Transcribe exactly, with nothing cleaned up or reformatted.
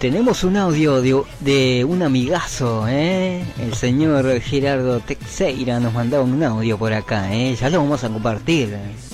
Tenemos un audio de, de un amigazo, ¿eh? El señor Gerardo Teixeira nos mandaba un audio por acá, ¿eh? Ya lo vamos a compartir.